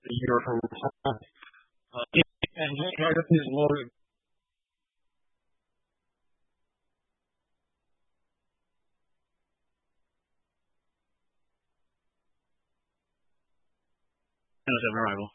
year from home. And Meredith is loaded. Arrival.